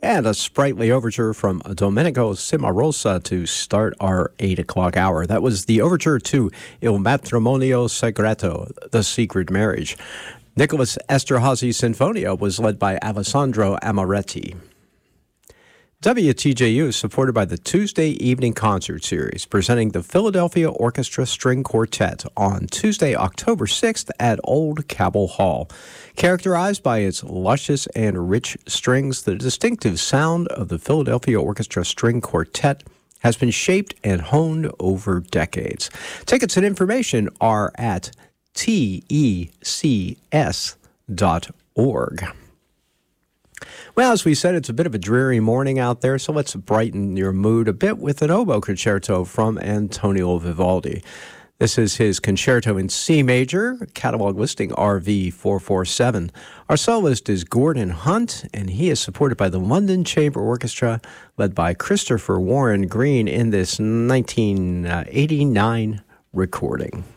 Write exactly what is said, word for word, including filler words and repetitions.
And a sprightly overture from Domenico Cimarosa to start our eight o'clock hour. That was the overture to Il Matrimonio Segreto, The Secret Marriage. Nicholas Esterhazy Sinfonia was led by Alessandro Amoretti. W T J U is supported by the Tuesday Evening Concert Series, presenting the Philadelphia Orchestra String Quartet on Tuesday, October sixth at Old Cabell Hall. Characterized by its luscious and rich strings, the distinctive sound of the Philadelphia Orchestra String Quartet has been shaped and honed over decades. Tickets and information are at T E C S dot org. Well, as we said, it's a bit of a dreary morning out there, so let's brighten your mood a bit with an oboe concerto from Antonio Vivaldi. This is his concerto in C major, catalog listing R V four forty-seven. Our soloist is Gordon Hunt, and he is supported by the London Chamber Orchestra, led by Christopher Warren Green in this nineteen eighty-nine recording.